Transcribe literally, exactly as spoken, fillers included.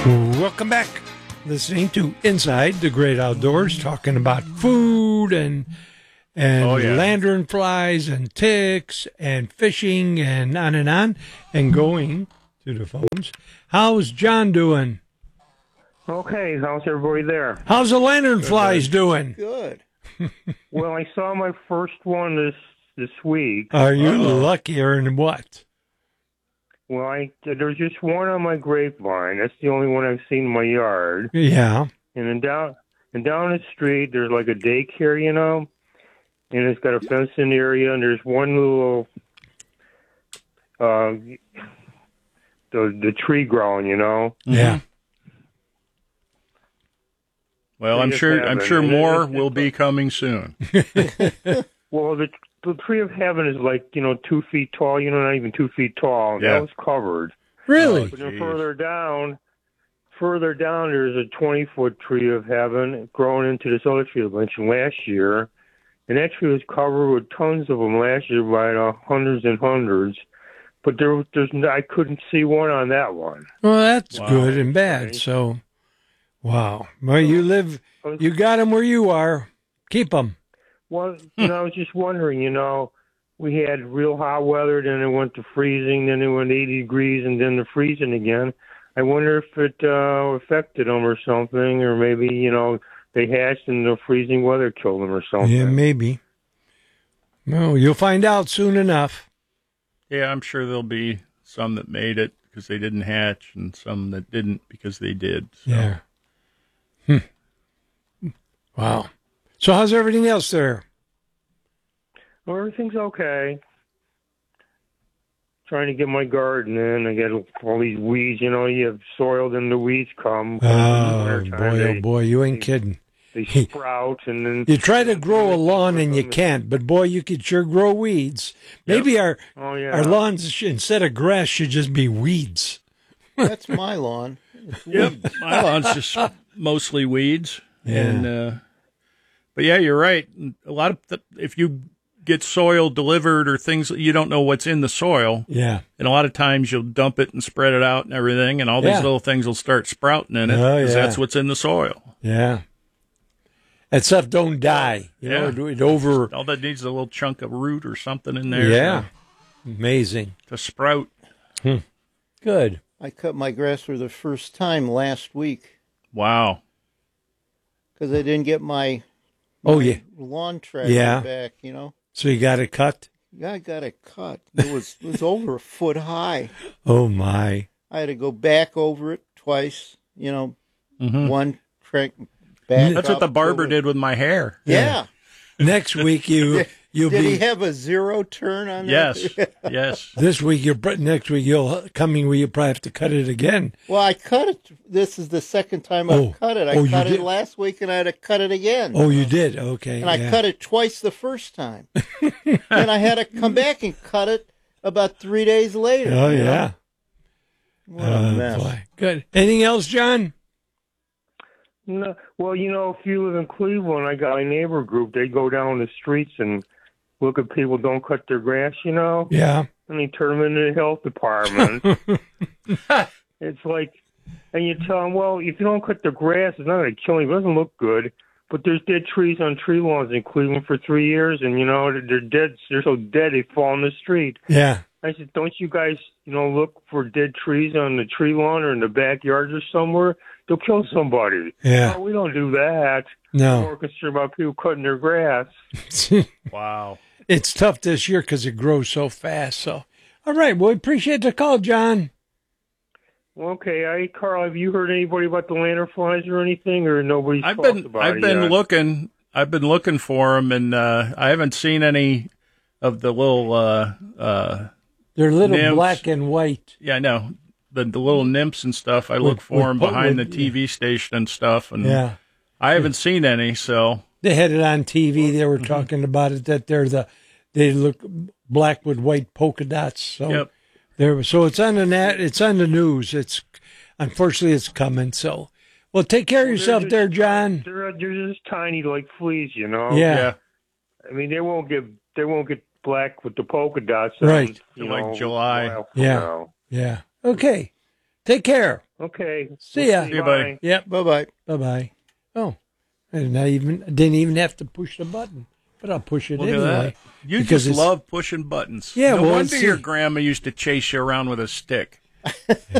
Welcome back. Listening to Inside the Great Outdoors, talking about food and and Oh, yeah. lantern flies and ticks and fishing and on and on, and going to the phones. How's John doing? Okay, how's everybody there? How's the lantern flies doing? Good. Well, I saw my first one this this week. Are you luckier in what? Well, I there's just one on my grapevine. That's the only one I've seen in my yard. Yeah. And then down and down the street, there's like a daycare, you know, and it's got a fenced-in area, and there's one little uh the the tree growing, you know. Yeah. Well, They I'm just sure. I'm haven't. sure And it- more it's- will be coming soon. Well, the the tree of heaven is like, you know, two feet tall. You know, not even two feet tall. Yeah. That was covered. Really? But then Jeez. further down, further down, there's a twenty-foot tree of heaven growing into this other tree I mentioned last year, and that tree was covered with tons of them last year by uh, hundreds and hundreds. But there, there's, no- I couldn't see one on that one. Well, that's Wow. good and bad. So, wow. Well, you live, you got them where you are. Keep them. Well, you know, I was just wondering. You know, we had real hot weather, then it went to freezing, then it went eighty degrees, and then to freezing again. I wonder if it uh, affected them or something, or maybe, you know, they hatched and the freezing weather killed them or something. Yeah, maybe. Well, you'll find out soon enough. Yeah, I'm sure there'll be some that made it because they didn't hatch, and some that didn't because they did. So. Yeah. Hmm. Wow. So how's everything else there? Well, everything's okay. Trying to get my garden in. I get all these weeds. You know, you have soil, then the weeds come. Oh, Wintertime, boy, they, oh, boy, you ain't kidding. They sprout, and then You try to grow a lawn and you can't, but boy, you could sure grow weeds. Maybe our Oh yeah. our lawns, should, instead of grass, should just be weeds. That's my lawn. Yep, my lawn's just mostly weeds. Yeah. And uh, but yeah, you're right. A lot of th- if you get soil delivered or things, you don't know what's in the soil, Yeah. and a lot of times you'll dump it and spread it out and everything, and all these Yeah. little things will start sprouting in it Oh, because yeah. that's what's in the soil. Yeah. That stuff don't die. You Yeah. know, it, it over. All that needs is a little chunk of root or something in there. Yeah. Amazing. To, to sprout. Good. I cut my grass for the first time last week Wow. because I didn't get my, Oh, my yeah. lawn tractor Yeah. back, you know. So you got it cut? Yeah, I got it cut. It was it was over a foot high. Oh, my. I had to go back over it twice, you know, Mhm. one track back. That's what up, the barber over- did with my hair. Yeah. Next week, you, you'll Did be. he have a zero turn on that? Yes. Yes. This week, you're next week you'll coming week you'll probably have to cut it again. Well, I cut it. This is the second time Oh. I've cut it. I Oh, you cut it did? last week, and I had to cut it again. Oh, you did? Okay. and I yeah. cut it twice the first time. And I had to come back and cut it about three days later. Oh, you know? yeah. What a Oh, mess. boy. Good. Anything else, John? No, well, you know, if you live in Cleveland, I got my neighbor group. They go down the streets and look at people don't cut their grass, you know, Yeah. and they turn them into the health department. It's like, and you tell them, well, if you don't cut the grass, it's not going to kill you. It doesn't look good. But there's dead trees on tree lawns in Cleveland for three years, and, you know, they're dead. They're so dead they fall in the street. Yeah. I said, don't you guys, you know, look for dead trees on the tree lawn or in the backyards or somewhere? They'll kill somebody. Yeah. No, we don't do that. We're No. more concerned about people cutting their grass. Wow. It's tough this year because it grows so fast. So, all right. Well, we appreciate the call, John. Okay, I Carl, have you heard anybody about the lanternflies or anything, or nobody's I've talked been about I've it been yet? looking I've been looking for them, and uh, I haven't seen any of the little uh, uh, They're little Nymphs. black and white. yeah, no, the the little nymphs and stuff. I look With- for them with- behind with- the T V station and stuff, and Yeah. I haven't seen any. So They had it on T V. They were talking about it that they're the they look black with white polka dots. So Yep. there. So it's on the net. It's on the news. It's unfortunately it's coming. So well, take care of yourself They're there, just- John. They're, they're just tiny, like fleas, you know. Yeah. yeah, I mean, they won't get they won't get black with the polka dots. on, Right. you Like know, July. a while from Yeah. now. Yeah. Okay. Take care. Okay. See ya. We'll See you, buddy. Bye. Yep. Bye bye. Bye bye. Oh, and I even didn't even have to push the button, but I'll push it Look anyway. at that. You because just it's- love pushing buttons. Yeah, no well, wonder see- your grandma used to chase you around with a stick.